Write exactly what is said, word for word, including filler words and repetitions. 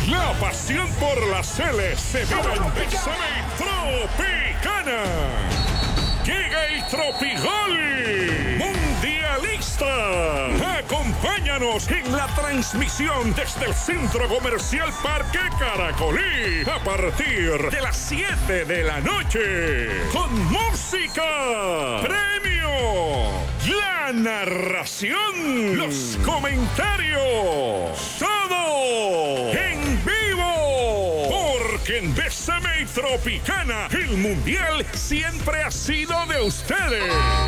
La pasión por las Celes se vive en Bésame Tropicana. Llega el Tropigol Mundialista. Acompáñanos en la transmisión desde el Centro Comercial Parque Caracolí a partir de las siete de la noche. Con música, premio, la narración, los comentarios, todo en vivo. Porque en Bésame Tropicana el Mundial siempre ha sido de ustedes.